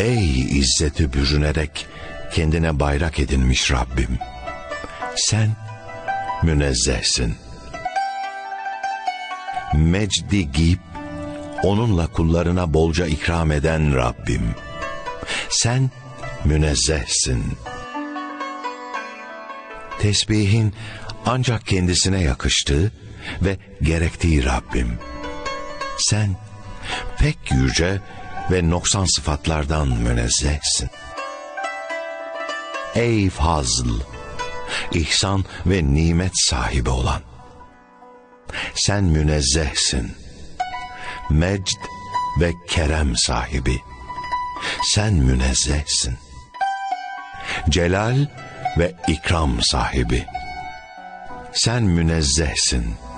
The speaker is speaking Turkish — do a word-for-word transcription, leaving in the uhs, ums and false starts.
Ey izzeti bürünerek kendine bayrak edinmiş Rabbim, sen münezzehsin. Mecdi giyip onunla kullarına bolca ikram eden Rabbim, sen münezzehsin. Tesbihin ancak kendisine yakıştığı ve gerektiği Rabbim, sen pek yüce ve noksan sıfatlardan münezzehsin. Ey fazl, ihsan ve nimet sahibi olan, sen münezzehsin. Mecd ve kerem sahibi, sen münezzehsin. Celal ve ikram sahibi, sen münezzehsin.